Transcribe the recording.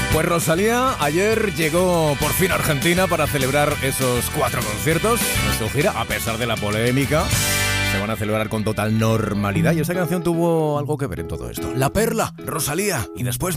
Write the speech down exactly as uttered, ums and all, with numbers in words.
Pues Rosalía ayer llegó por fin a Argentina para celebrar esos cuatro conciertos en su gira, a pesar de la polémica. Se van a celebrar con total normalidad y esa canción tuvo algo que ver en todo esto. La Perla, Rosalía, y después